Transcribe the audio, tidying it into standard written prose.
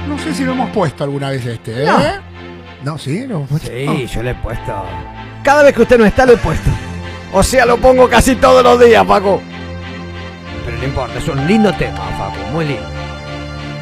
No sé si lo hemos puesto alguna vez este, ¿eh? No. No, ¿sí? ¿Lo hemos puesto? Sí, yo le he puesto. Cada vez que usted no está, lo he puesto. O sea, lo pongo casi todos los días, Paco. Pero no importa, es un lindo tema, Paco, muy lindo.